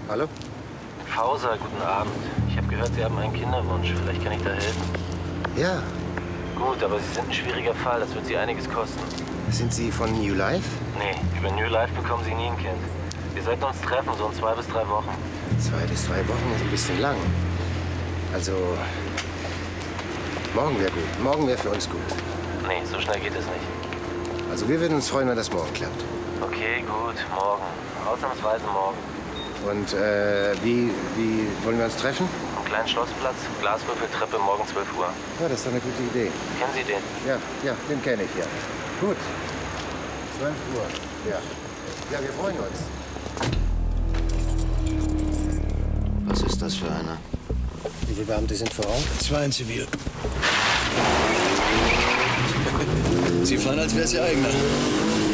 Hallo? Fauser, guten Abend. Ich habe gehört, Sie haben einen Kinderwunsch. Vielleicht kann ich da helfen. Ja. Gut, aber Sie sind ein schwieriger Fall. Das wird Sie einiges kosten. Sind Sie von New Life? Nee, über New Life bekommen Sie nie ein Kind. Wir sollten uns treffen, so in 2 bis 3 Wochen. 2 bis 3 Wochen ist ein bisschen lang. Also, morgen wäre gut. Morgen wäre für uns gut. Nee, so schnell geht es nicht. Also wir würden uns freuen, wenn das morgen klappt. Okay, gut, morgen. Ausnahmsweise morgen. Und wie wollen wir uns treffen? Am kleinen Schlossplatz, Glaswürfeltreppe, morgen 12 Uhr. Ja, das ist doch eine gute Idee. Kennen Sie den? Ja, den kenne ich, ja. Gut. 12 Uhr, ja. Ja, wir freuen uns. Was ist das für einer? Wie viele Beamte sind vor Ort? 2 in Zivil. Sie fahren, als wäre es Ihr eigener.